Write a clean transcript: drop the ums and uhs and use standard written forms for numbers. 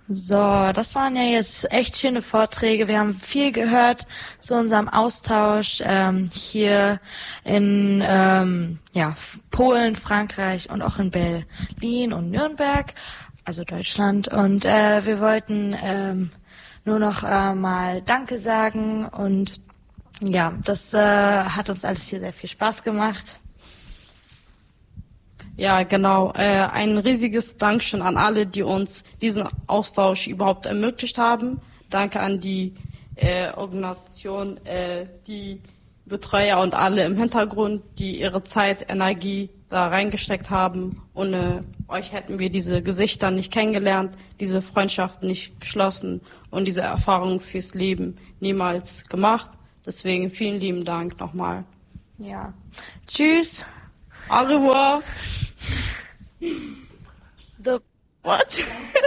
So, das waren ja jetzt echt schöne Vorträge. Wir haben viel gehört zu unserem Austausch hier in Polen, Frankreich und auch in Berlin und Nürnberg, also Deutschland. Und wir wollten nur noch mal Danke sagen und ja, das hat uns alles hier sehr viel Spaß gemacht. Ja, genau. Ein riesiges Dankeschön an alle, die uns diesen Austausch überhaupt ermöglicht haben. Danke an die Organisation, die Betreuer und alle im Hintergrund, die ihre Zeit, Energie da reingesteckt haben. Ohne euch hätten wir diese Gesichter nicht kennengelernt, diese Freundschaften nicht geschlossen und diese Erfahrung fürs Leben niemals gemacht. Deswegen vielen lieben Dank nochmal. Ja. Tschüss. Au revoir. The what?